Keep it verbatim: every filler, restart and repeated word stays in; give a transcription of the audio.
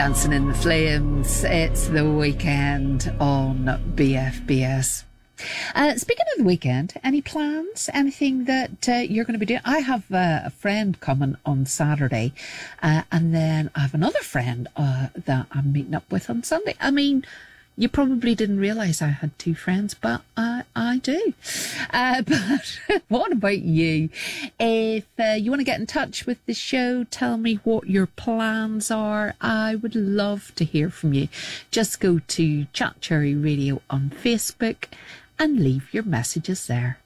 Dancing in the Flames. It's the weekend on B F B S. Uh, speaking of the weekend, any plans? Anything that uh, you're going to be doing? I have uh, a friend coming on Saturday, uh, and then I have another friend uh, that I'm meeting up with on Sunday. I mean, you probably didn't realise I had two friends, but I, I do. Uh, but what about you? If uh, you want to get in touch with the show, tell me what your plans are. I would love to hear from you. Just go to Chat Cherry Radio on Facebook and leave your messages there.